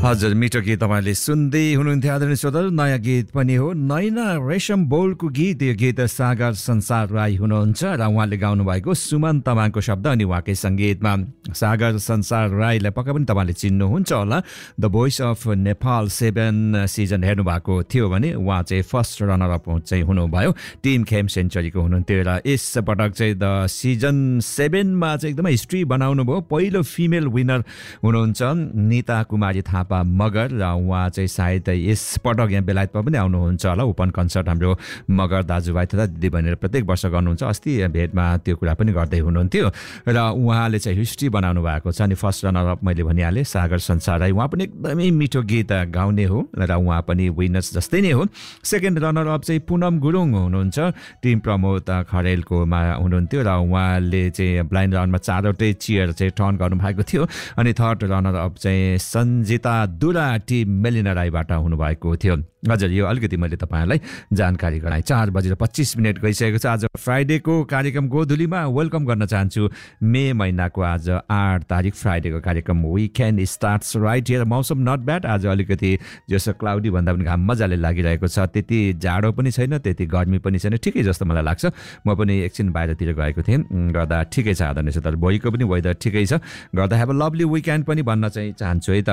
हजुर मिठो गीत तपाईँले सुन्दै हुनुहुन्थ्यो आदरणीय श्रोताहरू। नयाँ गीत पनि हो, नैना रेशम बोलको गीत। यो गीत सागर संसार राई हुनुहुन्छ र उहाँले गाउनु भएको सुमन तमाङको शब्द अनि उहाँकै सङ्गीतमा। सागर संसार राईलाई पक्का पनि तपाईँले चिन्नुहुन्छ होला। The voice of Nepal 7 season हेर्नु भएको थियो भने उहाँ चाहिँ फर्स्ट रनर अप चाहिँ हुनुभयो, टिम खेम सेन्चुरीको हुनुहुन्थ्यो र यस पटक चाहिँ द सिजन 7मा चाहिँ एकदमै हिस्ट्री बनाउनु भयो। पहिलो फिमेल विनर हुनुहुन्छ निता कुमारी थापा मगर र उहाँ चाहिँ सायद यस पटक यहाँ बेलायतमा पनि आउनुहुन्छ होला। ओपन कन्सर्ट हाम्रो मगर दाजुभाइ तथा दिदीबहिनीले प्रत्येक वर्ष गर्नुहुन्छ। अस्ति भेटमा त्यो कुरा पनि गर्दै हुनुहुन्थ्यो र उहाँले चाहिँ हिस्ट्री बनाउनु भएको छ। अनि फर्स्ट रनर अप मैले भनिहालेँ सागर संसार राई, उहाँ पनि एकदमै मिठो गीत गाउने हो र उहाँ पनि विनर्स जस्तै नै हो। सेकेन्ड रनर अप चाहिँ पुनम गुरुङ हुनुहुन्छ, टिम प्रमोद खरेलकोमा हुनुहुन्थ्यो र उहाँले चाहिँ ब्लाइन्ड राउन्डमा 4वटै चेयर चाहिँ टर्न गर्नुभएको थियो। अनि थर्ड रनर अप चाहिँ सन्जिता दुरा टिम मेलिना राईबाट हुनुभएको थियो। हजुर यो अलिकति मैले तपाईँहरूलाई जानकारी गराएँ। 4:25 गइसकेको छ। आज फ्राइडेको कार्यक्रम गोधुलीमा वेलकम गर्न चाहन्छु। मे महिनाको आज 8 तारिक फ्राइडेको कार्यक्रम विकेन्ड स्टार्ट्स राइट हियर। मौसम नट ब्याड, आज अलिकति जस्तो क्लाउडी भन्दा पनि घाम मजाले लागिरहेको छ। त्यति जाडो पनि छैन, त्यति गर्मी पनि छैन, ठिकै जस्तो मलाई लाग्छ। म पनि एकछिन बाहिरतिर गएको थिएँ, गर्दा ठिकै छ आदरणीय श्रोता। भोलिको पनि वेदर ठिकै छ, गर्दा हेभ अ लभली विकेन्ड पनि भन्न चाहिँ चाहन्छु है त।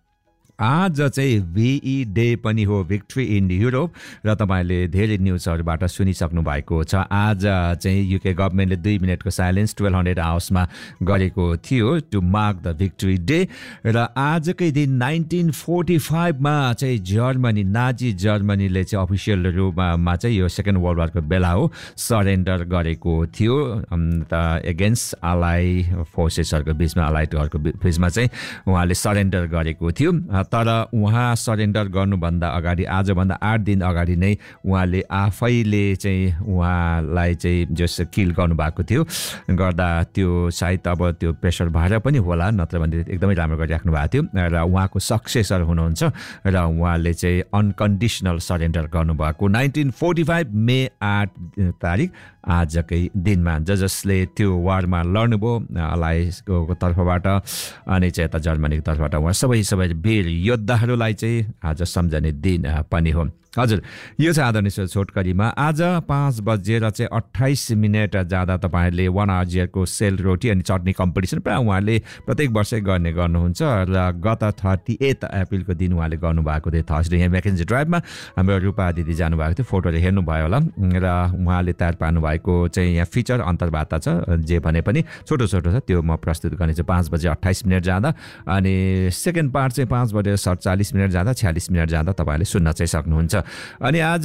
आज चाहिँ VE डे पनि हो, भिक्ट्री इन युरोप, र तपाईँले धेरै न्युजहरूबाट सुनिसक्नु भएको छ। आज चाहिँ युके गभर्मेन्टले 2 मिनटको साइलेन्स 1200 आवर्समा गरेको थियो to mark the victory day. र आजकै दिन 1945मा चाहिँ जर्मनी, नाजी जर्मनीले चाहिँ अफिसियल रूपमा चाहिँ यो सेकेन्ड वर्ल्ड वारको बेला हो सरेन्डर गरेको थियो त एगेन्स्ट अलाई फोर्सेसहरूको बिचमा, अलाइटहरूको बिचमा चाहिँ उहाँले सरेन्डर गरेको थियो। तर उहाँ सरेन्डर गर्नुभन्दा अगाडि, आजभन्दा 8 दिन अगाडि नै उहाँले आफैले चाहिँ उहाँलाई चाहिँ जस किल गर्नुभएको थियो। गर्दा त्यो सायद अब त्यो प्रेसर भएर पनि होला, नत्र भने एकदमै राम्रो गरिराख्नु भएको थियो। र उहाँको सक्सेसर हुनुहुन्छ र उहाँले चाहिँ अनकन्डिसनल सरेन्डर गर्नुभएको 1945 मे 8 तारिक आजकै दिनमा। जसले त्यो वारमा लड्नुभयो अलायन्सको तर्फबाट अनि चाहिँ यता जर्मनीको तर्फबाट उहाँ सबै वीर योद्धाहरूलाई चाहिँ आज सम्झने दिन पनि हो। हजुर यो चाहिँ आदरणीय छोटकरीमा आज 5:28 जाँदा तपाईँहरूले 1 आवर सेल रोटी अनि चटनी कम्पिटिसन प्रायः उहाँले प्रत्येक वर्षै गर्नुहुन्छ र गत 38 अप्रिलको दिन उहाँले गर्नुभएको थियो थर्सडे यहाँ म्याकेन्जी ड्राइभमा। हाम्रो रूपा दिदी जानुभएको थियो, फोटोले हेर्नुभयो होला। र उहाँले तयार पार्नुभएको चाहिँ यहाँ फिचर अन्तर्वार्ता छ, जे भने पनि छोटो छ, त्यो म प्रस्तुत गर्नेछु 5:28 जाँदा। अनि सेकेन्ड पार्ट चाहिँ 5:47 जाँदा 46 जाँदा तपाईँहरूले सुन्न चाहिँ सक्नुहुन्छ। अनि आज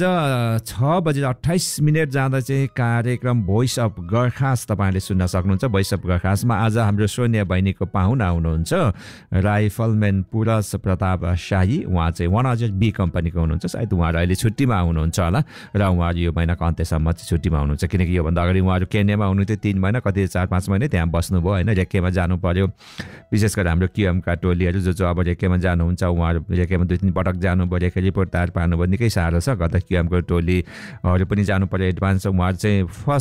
6:28 जाँदा चाहिँ कार्यक्रम भोइस अफ गरखास तपाईँले सुन्न सक्नुहुन्छ। भोइस अफ गरखासमा आज हाम्रो सोनिया बहिनीको पाहुना हुनुहुन्छ राइफलम्यान पुरस प्रताप शाही। उहाँ चाहिँ 100 बी कम्पनीको हुनुहुन्छ, सायद उहाँहरू अहिले छुट्टीमा हुनुहुन्छ होला र उहाँहरू यो महिनाको अन्त्यसम्म चाहिँ छुट्टीमा हुनुहुन्छ। किनकि योभन्दा अगाडि उहाँहरू केन्यामा हुनुहुन्थ्यो 3 महिना, कति 4-5 महिना त्यहाँ बस्नुभयो होइन। रेकेमा जानु पर्यो, विशेष गरी हाम्रो क्युएमका टोलीहरू जो अब रेकेमा जानुहुन्छ, उहाँहरू रेकेमा 2-3 पटक जानुभयो, रेके रिपोर्ट तयार पार्नुभयो, निकै साह्रो छ। गर्दा क्युएमको टोलीहरू पनि जानु पर्यो एडभान्स। उहाँहरू चाहिँ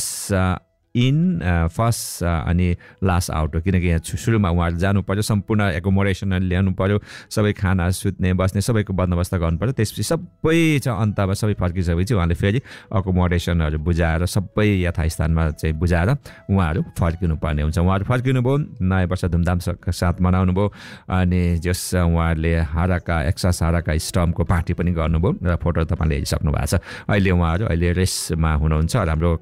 फर्स्ट अनि लास्ट आउट हो, किनकि यहाँ सुरुमा उहाँहरू जानु पर्यो, सम्पूर्ण एकोमोडेसन ल्याउनु पर्यो, सबै खाना सुत्ने बस्ने सबैको बन्दोबस्त गर्नु पर्यो। त्यसपछि सबै चाहिँ अन्तमा सबै फर्किसकेपछि उहाँले फेरि एकोमोडेसनहरू बुझाएर सबै यथास्थानमा चाहिँ बुझाएर उहाँहरू फर्किनु पर्ने हुन्छ। उहाँहरू फर्किनुभयो, नयाँ वर्ष धुमधाम साथ मनाउनु भयो। अनि जस उहाँहरूले एक्सास हाराका स्टम्पको पार्टी पनि गर्नुभयो र फोटो तपाईँले हेरिसक्नु भएको छ। अहिले उहाँहरू रेस्टमा हुनुहुन्छ। हाम्रो